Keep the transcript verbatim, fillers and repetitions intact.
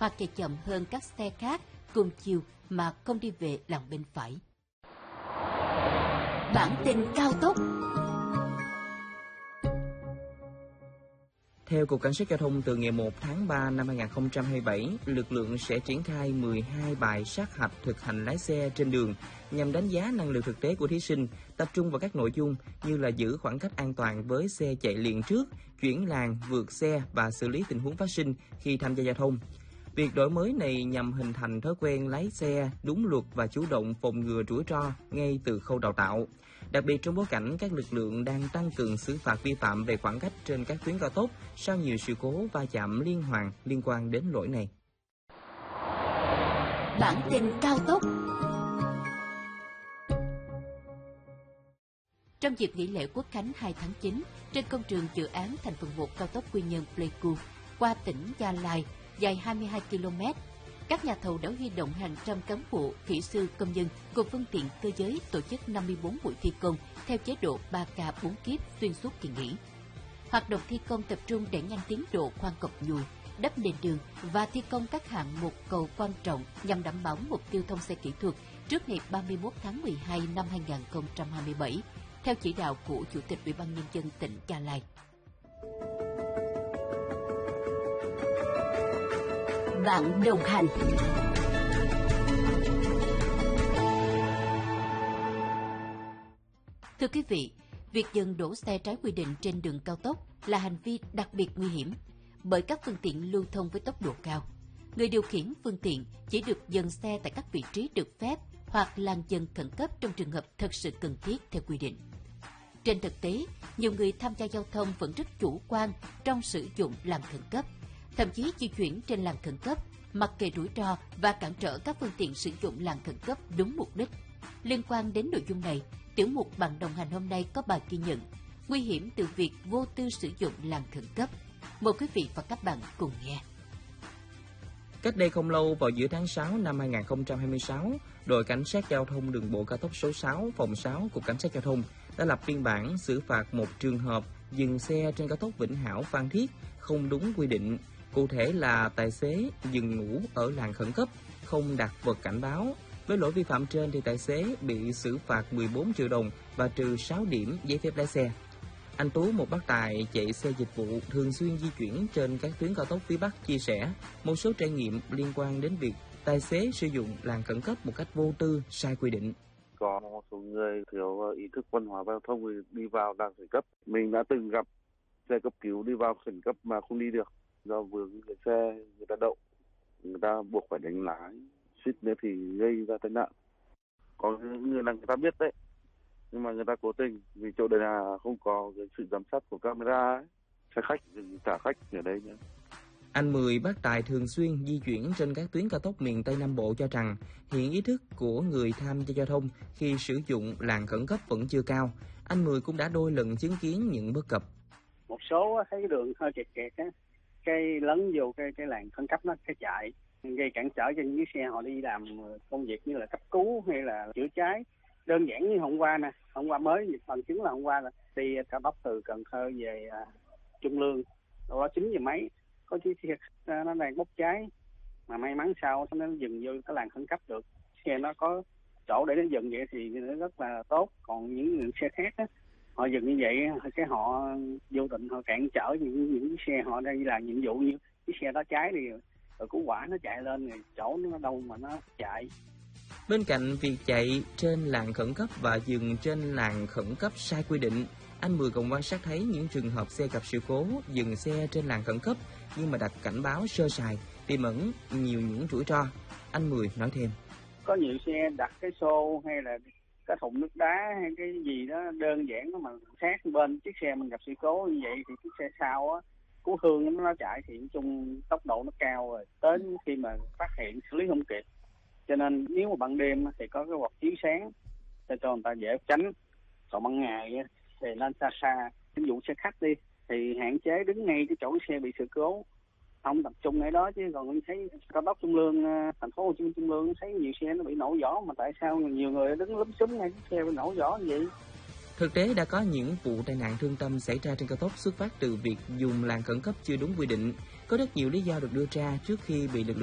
hoặc chạy chậm hơn các xe khác cùng chiều mà không đi về làn bên phải. Bản tin cao tốc. Theo Cục Cảnh sát Giao thông, từ ngày một tháng ba năm hai nghìn không trăm hai mươi bảy, lực lượng sẽ triển khai mười hai bài sát hạch thực hành lái xe trên đường nhằm đánh giá năng lực thực tế của thí sinh, tập trung vào các nội dung như là giữ khoảng cách an toàn với xe chạy liền trước, chuyển làn, vượt xe và xử lý tình huống phát sinh khi tham gia giao thông. Việc đổi mới này nhằm hình thành thói quen lái xe đúng luật và chủ động phòng ngừa rủi ro ngay từ khâu đào tạo. Đặc biệt trong bối cảnh các lực lượng đang tăng cường xử phạt vi phạm về khoảng cách trên các tuyến cao tốc sau nhiều sự cố va chạm liên hoàn liên quan đến lỗi này. Bản tin cao tốc. Trong dịp nghỉ lễ Quốc khánh hai tháng chín, trên công trường dự án thành phần một cao tốc Quy Nhơn - Pleiku qua tỉnh Gia Lai dài hai mươi hai ki lô mét, các nhà thầu đã huy động hàng trăm cán bộ, kỹ sư, công nhân cùng phương tiện cơ giới tổ chức năm mươi bốn buổi thi công theo chế độ ba K bốn kíp xuyên suốt kỳ nghỉ. Hoạt động thi công tập trung đẩy nhanh tiến độ khoan cọc nhùi, đắp nền đường và thi công các hạng mục cầu quan trọng nhằm đảm bảo mục tiêu thông xe kỹ thuật trước ngày ba mươi mốt tháng mười hai năm hai nghìn không trăm hai mươi bảy, theo chỉ đạo của Chủ tịch Ủy ban Nhân dân tỉnh Gia Lai. Bạn đồng hành. Thưa quý vị, việc dừng đổ xe trái quy định trên đường cao tốc là hành vi đặc biệt nguy hiểm bởi các phương tiện lưu thông với tốc độ cao. Người điều khiển phương tiện chỉ được dừng xe tại các vị trí được phép hoặc làn dừng khẩn cấp trong trường hợp thật sự cần thiết theo quy định. Trên thực tế, nhiều người tham gia giao thông vẫn rất chủ quan trong sử dụng làn khẩn cấp, thậm chí di chuyển trên làn khẩn cấp, mặc kệ rủi ro và cản trở các phương tiện sử dụng làn khẩn cấp đúng mục đích. Liên quan đến nội dung này, tiểu mục Bạn đồng hành hôm nay có bài ghi nhận nguy hiểm từ việc vô tư sử dụng làn khẩn cấp. Mời quý vị và các bạn cùng nghe. Cách đây không lâu, vào giữa tháng sáu năm hai nghìn không trăm hai mươi sáu, đội Cảnh sát Giao thông đường bộ cao tốc số sáu, phòng sáu, Cục Cảnh sát Giao thông đã lập biên bản xử phạt một trường hợp dừng xe trên cao tốc Vĩnh Hảo - Phan Thiết không đúng quy định. Cụ thể là tài xế dừng ngủ ở làn khẩn cấp, không đặt vật cảnh báo. Với lỗi vi phạm trên thì tài xế bị xử phạt mười bốn triệu đồng và trừ sáu điểm giấy phép lái xe. Anh Tú, một bác tài chạy xe dịch vụ thường xuyên di chuyển trên các tuyến cao tốc phía Bắc, chia sẻ một số trải nghiệm liên quan đến việc tài xế sử dụng làn khẩn cấp một cách vô tư, sai quy định. Có một số người thiếu ý thức văn hóa giao thông đi vào làn khẩn cấp. Mình đã từng gặp xe cấp cứu đi vào khẩn cấp mà không đi được do vướng cái xe người ta đậu, người ta buộc phải đánh lái, suýt nữa thì gây ra tai nạn. Có những người là người ta biết đấy, nhưng mà người ta cố tình vì chỗ đây là không có cái sự giám sát của camera ấy. Xe khách dừng trả khách ở đây nhé. Anh Mười, bác tài thường xuyên di chuyển trên các tuyến cao tốc miền Tây Nam Bộ cho rằng hiện ý thức của người tham gia giao thông khi sử dụng làn khẩn cấp vẫn chưa cao. Anh Mười cũng đã đôi lần chứng kiến những bất cập. Một số thấy cái đường hơi kẹt kẹt á, cái lấn vô cái cái làn khẩn cấp nó cái chạy gây cản trở cho những xe họ đi làm công việc như là cấp cứu hay là chữa cháy. Đơn giản như hôm qua nè, hôm qua mới bằng chứng là hôm qua là đi cao tốc từ Cần Thơ về uh, Trung Lương, đâu đó chín giờ mấy có chiếc xe uh, nó đang bốc cháy, mà may mắn sao nó dừng vô cái làn khẩn cấp được. Xe nó có chỗ để nó dừng vậy thì nó rất là tốt. Còn những người xe khác á, họ dừng như vậy cái họ vô tình họ cản trở những những xe họ đang đi làm nhiệm vụ, như cái xe đó cháy thì rồi cứu hỏa nó chạy lên thì chỗ nó đâu mà nó chạy. Bên cạnh việc chạy trên làn khẩn cấp và dừng trên làn khẩn cấp sai quy định, anh Mười còn quan sát thấy những trường hợp xe gặp sự cố dừng xe trên làn khẩn cấp nhưng mà đặt cảnh báo sơ sài, tiềm ẩn nhiều những rủi ro. Anh Mười nói thêm. Có nhiều xe đặt cái xô hay là cái thùng nước đá hay cái gì đó đơn giản mà sát bên chiếc xe mình gặp sự cố như vậy thì chiếc xe sau á cứu thương nó chạy thì chung tốc độ nó cao rồi, tới khi mà phát hiện xử lý không kịp. Cho nên nếu mà ban đêm thì có cái quạt chiếu sáng để cho người ta dễ tránh. Còn ban ngày thì lên xa xa, ví dụ xe khách đi thì hạn chế đứng ngay cái chỗ xe bị sự cố, không tập trung ở đó. Chứ còn mình thấy cao tốc Trung Lương, thành phố Hồ Chí Minh Trung Lương thấy nhiều xe nó bị nổ vỏ, mà tại sao nhiều người đứng lúm xúm ngay cái xe bị nổ vỏ như vậy? Thực tế đã có những vụ tai nạn thương tâm xảy ra trên cao tốc xuất phát từ việc dùng làn khẩn cấp chưa đúng quy định. Có rất nhiều lý do được đưa ra trước khi bị lực lượng